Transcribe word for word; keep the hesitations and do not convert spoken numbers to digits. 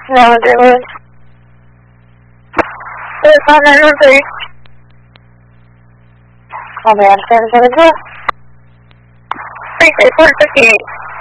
No, te voy. Pues para el norte. A ver, tercero. Sí, te fuerte que